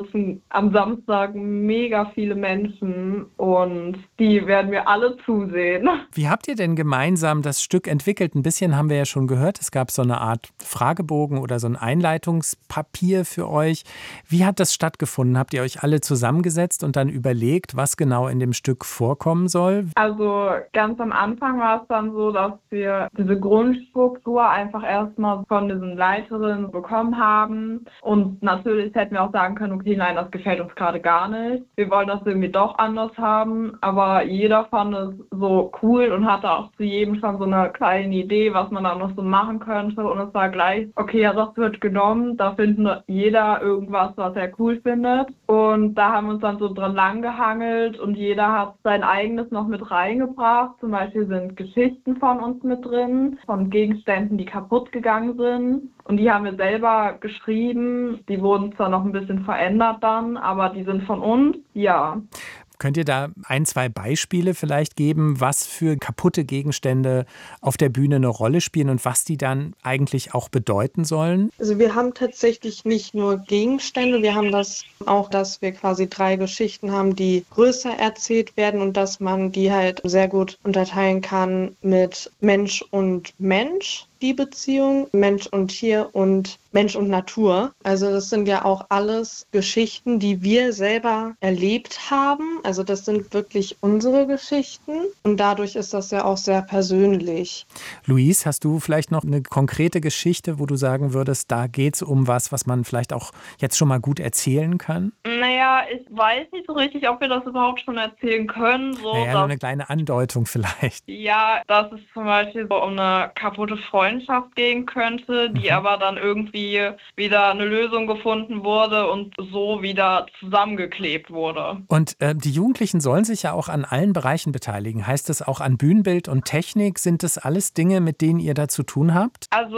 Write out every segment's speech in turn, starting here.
sitzen am Samstag mega viele Menschen und die werden wir alle zusehen. Wie habt ihr denn gemeinsam das Stück entwickelt? Ein bisschen haben wir ja schon gehört. Es gab so eine Art Fragebogen oder so ein Einleitungspapier für euch. Wie hat das stattgefunden? Habt ihr euch alle zusammengesetzt und dann überlegt, was genau in dem Stück vorkommen soll? Also ganz am Anfang war es dann so, dass wir diese Grundstruktur einfach erstmal von diesen Leiterinnen bekommen haben. Und natürlich hätten wir auch sagen können, okay, nein, das gefällt uns gerade gar nicht. Wir wollen das irgendwie doch anders haben. Aber jeder fand es so cool und hatte auch zu jedem schon so eine kleine Idee, was man da noch so machen könnte. Und es war gleich, okay, ja, das wird genommen. Da findet jeder irgendwas, was er cool findet. Und da haben wir uns dann so dran langgehangelt und jeder hat sein eigenes noch mit reingebracht. Zum Beispiel sind Geschichten von uns mit drin, von Gegenständen, die kaputt gegangen sind. Und die haben wir selber geschrieben. Die wurden zwar noch ein bisschen verändert dann, aber die sind von uns, ja. Könnt ihr da ein, zwei Beispiele vielleicht geben, was für kaputte Gegenstände auf der Bühne eine Rolle spielen und was die dann eigentlich auch bedeuten sollen? Also wir haben tatsächlich nicht nur Gegenstände, wir haben das auch, dass wir quasi 3 Geschichten haben, die größer erzählt werden und dass man die halt sehr gut unterteilen kann mit Mensch und Mensch. Die Beziehung, Mensch und Tier und Mensch und Natur. Also das sind ja auch alles Geschichten, die wir selber erlebt haben. Also das sind wirklich unsere Geschichten und dadurch ist das ja auch sehr persönlich. Luis, hast du vielleicht noch eine konkrete Geschichte, wo du sagen würdest, da geht es um was man vielleicht auch jetzt schon mal gut erzählen kann? Naja, ich weiß nicht so richtig, ob wir das überhaupt schon erzählen können. So, Naja, nur eine kleine Andeutung vielleicht. Ja, dass es zum Beispiel so um eine kaputte Freundschaft gehen könnte, die aber dann irgendwie wieder eine Lösung gefunden wurde und so wieder zusammengeklebt wurde. Und die Jugendlichen sollen sich ja auch an allen Bereichen beteiligen. Heißt das auch an Bühnenbild und Technik? Sind das alles Dinge, mit denen ihr da zu tun habt? Also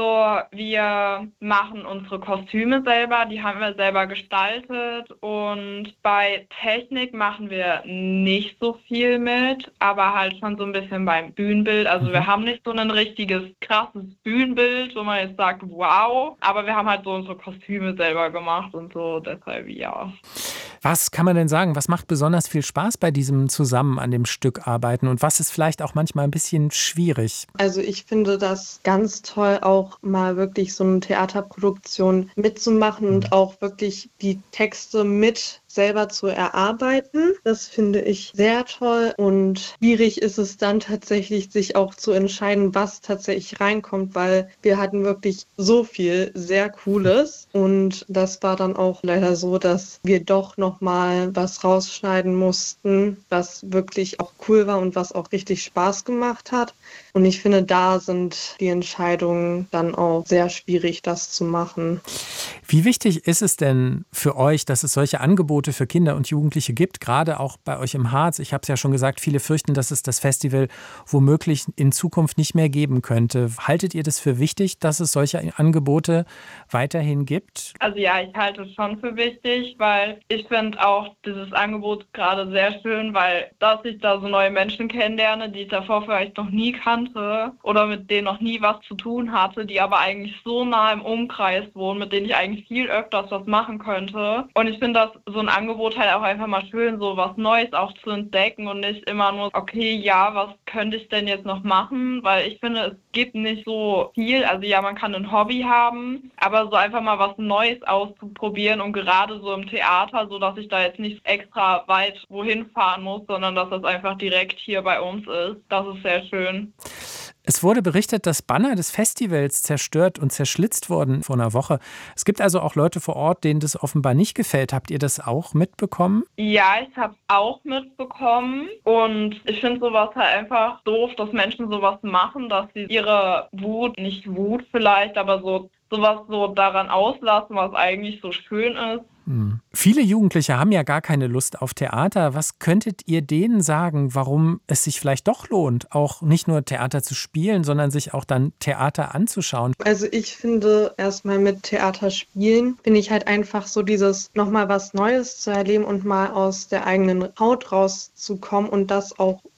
wir machen unsere Kostüme selber, die haben wir selber gestaltet und bei Technik machen wir nicht so viel mit, aber halt schon so ein bisschen beim Bühnenbild. Also wir haben nicht so ein richtiges krasses Bühnenbild, wo man jetzt sagt, wow, aber wir haben halt so unsere Kostüme selber gemacht und so, deshalb ja. Was kann man denn sagen? Was macht besonders viel Spaß bei diesem Zusammen an dem Stück arbeiten und was ist vielleicht auch manchmal ein bisschen schwierig? Also ich finde das ganz toll, auch mal wirklich so eine Theaterproduktion mitzumachen und auch wirklich die Texte mit selber zu erarbeiten. Das finde ich sehr toll und schwierig ist es dann tatsächlich, sich auch zu entscheiden, was tatsächlich reinkommt, weil wir hatten wirklich so viel sehr Cooles und das war dann auch leider so, dass wir doch nochmal was rausschneiden mussten, was wirklich auch cool war und was auch richtig Spaß gemacht hat. Und ich finde, da sind die Entscheidungen dann auch sehr schwierig, das zu machen. Wie wichtig ist es denn für euch, dass es solche Angebote für Kinder und Jugendliche gibt, gerade auch bei euch im Harz? Ich habe es ja schon gesagt, viele fürchten, dass es das Festival womöglich in Zukunft nicht mehr geben könnte. Haltet ihr das für wichtig, dass es solche Angebote weiterhin gibt? Also ja, ich halte es schon für wichtig, weil ich finde auch dieses Angebot gerade sehr schön, weil dass ich da so neue Menschen kennenlerne, die ich davor vielleicht noch nie kannte oder mit denen noch nie was zu tun hatte, die aber eigentlich so nah im Umkreis wohnen, mit denen ich eigentlich viel öfters was machen könnte. Und ich finde das so ein Angebot halt auch einfach mal schön, so was Neues auch zu entdecken und nicht immer nur, okay, ja, was könnte ich denn jetzt noch machen? Weil ich finde, es gibt nicht so viel. Also ja, man kann ein Hobby haben, aber so einfach mal was Neues auszuprobieren und gerade so im Theater, so dass ich da jetzt nicht extra weit wohin fahren muss, sondern dass das einfach direkt hier bei uns ist. Das ist sehr schön. Es wurde berichtet, dass Banner des Festivals zerstört und zerschlitzt wurden vor einer Woche. Es gibt also auch Leute vor Ort, denen das offenbar nicht gefällt. Habt ihr das auch mitbekommen? Ja, ich habe es auch mitbekommen und ich finde sowas halt einfach doof, dass Menschen sowas machen, dass sie ihre Wut, nicht Wut vielleicht, aber sowas so daran auslassen, was eigentlich so schön ist. Viele Jugendliche haben ja gar keine Lust auf Theater. Was könntet ihr denen sagen, warum es sich vielleicht doch lohnt, auch nicht nur Theater zu spielen, sondern sich auch dann Theater anzuschauen? Also ich finde erstmal mit Theater spielen, finde ich halt einfach so dieses nochmal was Neues zu erleben und mal aus der eigenen Haut rauszukommen und das auch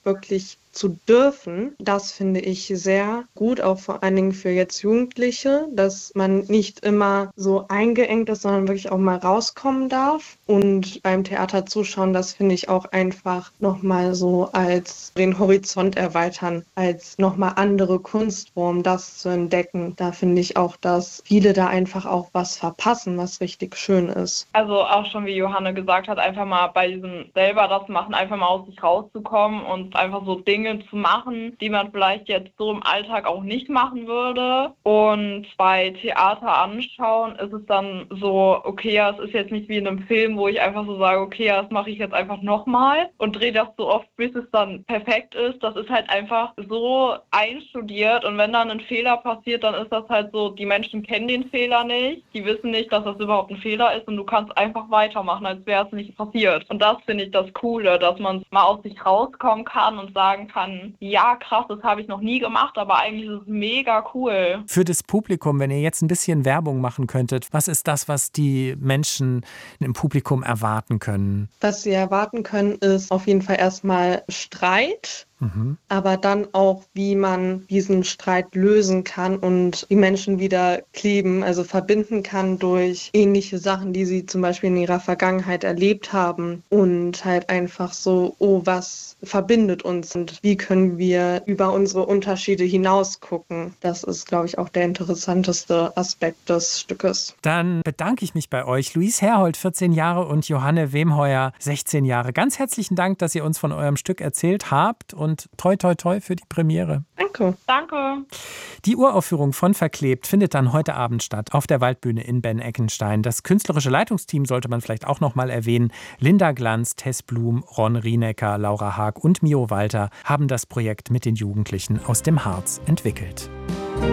wirklich zu dürfen. Das finde ich sehr gut, auch vor allen Dingen für jetzt Jugendliche, dass man nicht immer so eingeengt ist, sondern wirklich auch mal rauskommen darf. Und beim Theater zuschauen, das finde ich auch einfach nochmal so als den Horizont erweitern, als nochmal andere Kunstformen, das zu entdecken. Da finde ich auch, dass viele da einfach auch was verpassen, was richtig schön ist. Also auch schon, wie Johanne gesagt hat, einfach mal bei diesem selber das machen, einfach mal aus sich rauszukommen und einfach so Dinge zu machen, die man vielleicht jetzt so im Alltag auch nicht machen würde. Und bei Theater anschauen ist es dann so, okay, ja, es ist jetzt nicht wie in einem Film, wo ich einfach so sage, okay, ja, das mache ich jetzt einfach nochmal und drehe das so oft, bis es dann perfekt ist. Das ist halt einfach so einstudiert und wenn dann ein Fehler passiert, dann ist das halt so, die Menschen kennen den Fehler nicht, die wissen nicht, dass das überhaupt ein Fehler ist und du kannst einfach weitermachen, als wäre es nicht passiert. Und das finde ich das Coole, dass man mal aus sich rauskommen kann und sagen kann, ja krass, das habe ich noch nie gemacht, aber eigentlich ist es mega cool. Für das Publikum, wenn ihr jetzt ein bisschen Werbung machen könntet, was ist das, was die Menschen im Publikum erwarten können? Was sie erwarten können, ist auf jeden Fall erstmal Streit. Aber dann auch, wie man diesen Streit lösen kann und die Menschen wieder kleben, also verbinden kann durch ähnliche Sachen, die sie zum Beispiel in ihrer Vergangenheit erlebt haben und halt einfach so, oh, was verbindet uns und wie können wir über unsere Unterschiede hinaus gucken. Das ist, glaube ich, auch der interessanteste Aspekt des Stückes. Dann bedanke ich mich bei euch, Louise Herhold, 14 Jahre und Johanne Wemheuer, 16 Jahre. Ganz herzlichen Dank, dass ihr uns von eurem Stück erzählt habt und toi, toi, toi für die Premiere. Danke. Danke. Die Uraufführung von Verklebt findet dann heute Abend statt auf der Waldbühne in Ben-Eckenstein. Das künstlerische Leitungsteam sollte man vielleicht auch noch mal erwähnen. Linda Glanz, Tess Blum, Ron Rienecker, Laura Haag und Mio Walter haben das Projekt mit den Jugendlichen aus dem Harz entwickelt.